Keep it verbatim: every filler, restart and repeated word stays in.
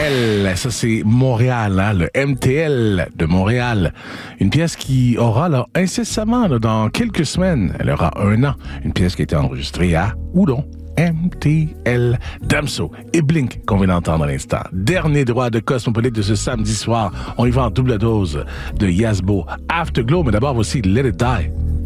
L, ça c'est Montréal, hein, le M T L de Montréal. Une pièce qui aura là, incessamment, là, dans quelques semaines, elle aura un an. Une pièce qui a été enregistrée à Oudon. M T L, Damso et Blink qu'on vient d'entendre à l'instant. Dernier droit de Cosmopolite de ce samedi soir. On y va en double dose de Yasbo, Afterglow, mais d'abord voici Let It Die.